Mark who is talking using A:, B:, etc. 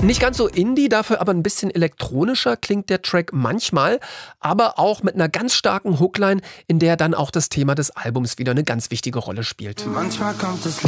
A: Nicht ganz so indie, dafür aber ein bisschen elektronischer klingt der Track manchmal, aber auch mit einer ganz starken Hookline, in der dann auch das Thema des Albums wieder eine ganz wichtige Rolle spielt.
B: Manchmal kommt es